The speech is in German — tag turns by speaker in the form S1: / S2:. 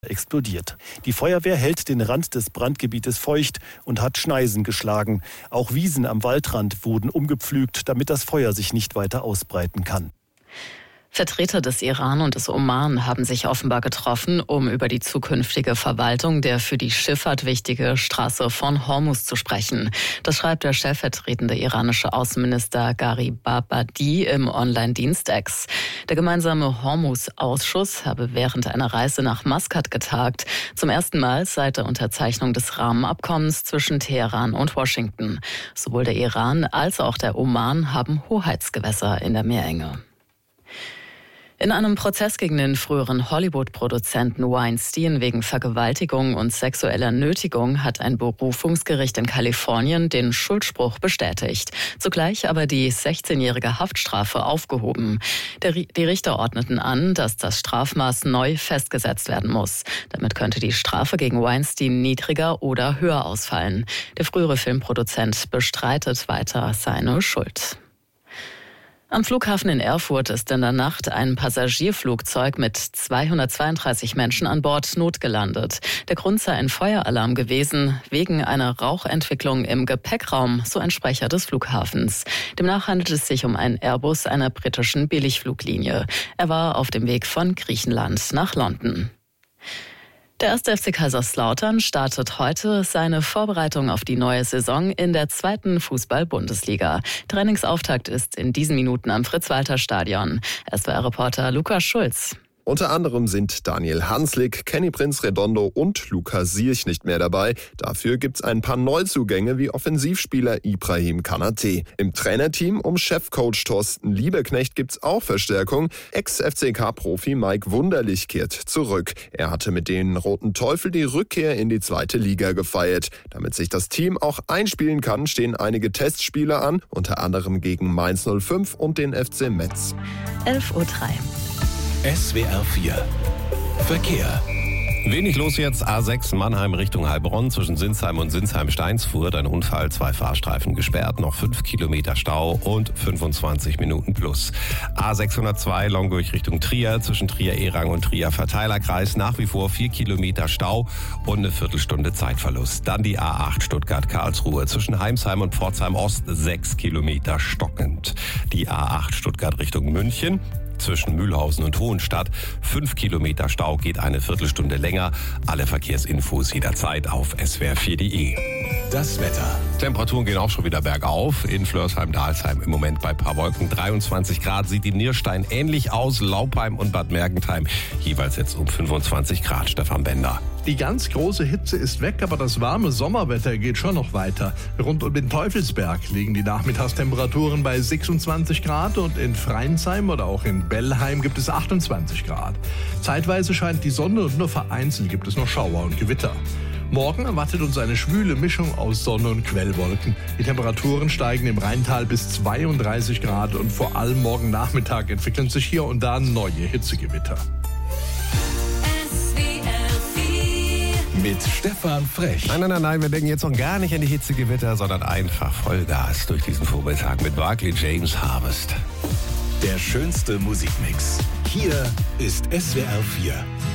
S1: explodiert. Die Feuerwehr hält den Rand des Brandgebietes feucht und hat Schneisen geschlagen. Auch Wiesen am Waldrand wurden umgepflügt, damit das Feuer sich nicht weiter ausbreiten kann.
S2: Vertreter des Iran und des Oman haben sich offenbar getroffen, um über die zukünftige Verwaltung der für die Schifffahrt wichtige Straße von Hormuz zu sprechen. Das schreibt der stellvertretende iranische Außenminister Garibabadi im Online-Dienst X. Der gemeinsame Hormuz-Ausschuss habe während einer Reise nach Maskat getagt. Zum ersten Mal seit der Unterzeichnung des Rahmenabkommens zwischen Teheran und Washington. Sowohl der Iran als auch der Oman haben Hoheitsgewässer in der Meerenge. In einem Prozess gegen den früheren Hollywood-Produzenten Weinstein wegen Vergewaltigung und sexueller Nötigung hat ein Berufungsgericht in Kalifornien den Schuldspruch bestätigt. Zugleich aber die 16-jährige Haftstrafe aufgehoben. Die Richter ordneten an, dass das Strafmaß neu festgesetzt werden muss. Damit könnte die Strafe gegen Weinstein niedriger oder höher ausfallen. Der frühere Filmproduzent bestreitet weiter seine Schuld. Am Flughafen in Erfurt ist in der Nacht ein Passagierflugzeug mit 232 Menschen an Bord notgelandet. Der Grund sei ein Feueralarm gewesen, wegen einer Rauchentwicklung im Gepäckraum, so ein Sprecher des Flughafens. Demnach handelt es sich um einen Airbus einer britischen Billigfluglinie. Er war auf dem Weg von Griechenland nach London. Der 1. FC Kaiserslautern startet heute seine Vorbereitung auf die neue Saison in der 2. Fußball-Bundesliga. Trainingsauftakt ist in diesen Minuten am Fritz-Walter-Stadion. SWR-Reporter Lukas Schulz.
S3: Unter anderem sind Daniel Hanslik, Kenny Prinz Redondo und Lukas Sierch nicht mehr dabei. Dafür gibt's ein paar Neuzugänge wie Offensivspieler Ibrahim Kanate. Im Trainerteam um Chefcoach Thorsten Liebeknecht gibt's auch Verstärkung. Ex-FCK-Profi Mike Wunderlich kehrt zurück. Er hatte mit den Roten Teufel die Rückkehr in die 2. Liga gefeiert. Damit sich das Team auch einspielen kann, stehen einige Testspiele an, unter anderem gegen Mainz 05 und den FC Metz.
S2: 11:03 Uhr.
S4: SWR 4 Verkehr.
S5: Wenig los jetzt, A6 Mannheim Richtung Heilbronn zwischen Sinsheim und Sinsheim-Steinsfurt. Ein Unfall, 2 Fahrstreifen gesperrt, noch 5 Kilometer Stau und 25 Minuten plus. A602 Longuich Richtung Trier zwischen Trier-Erang und Trier-Verteilerkreis. Nach wie vor 4 Kilometer Stau und eine Viertelstunde Zeitverlust. Dann die A8 Stuttgart-Karlsruhe zwischen Heimsheim und Pforzheim Ost 6 Kilometer stockend. Die A8 Stuttgart Richtung München zwischen Mühlhausen und Hohenstadt. 5 Kilometer Stau, geht eine Viertelstunde länger. Alle Verkehrsinfos jederzeit auf swr4.de.
S4: Das Wetter.
S5: Temperaturen gehen auch schon wieder bergauf. In Flörsheim-Dalsheim im Moment bei paar Wolken 23 Grad. Sieht in Nierstein ähnlich aus. Laupheim und Bad Mergentheim jeweils jetzt um 25 Grad. Stefan Bender.
S6: Die ganz große Hitze ist weg, aber das warme Sommerwetter geht schon noch weiter. Rund um den Teufelsberg liegen die Nachmittagstemperaturen bei 26 Grad und in Freinsheim oder auch in Bellheim gibt es 28 Grad. Zeitweise scheint die Sonne und nur vereinzelt gibt es noch Schauer und Gewitter. Morgen erwartet uns eine schwüle Mischung aus Sonne und Quellwolken. Die Temperaturen steigen im Rheintal bis 32 Grad und vor allem morgen Nachmittag entwickeln sich hier und da neue Hitzegewitter.
S4: Mit Stefan Frech.
S5: Nein, wir denken jetzt noch gar nicht an die Hitzegewitter, sondern einfach Vollgas durch diesen Vormittag mit Barclay James Harvest.
S4: Der schönste Musikmix. Hier ist SWR 4.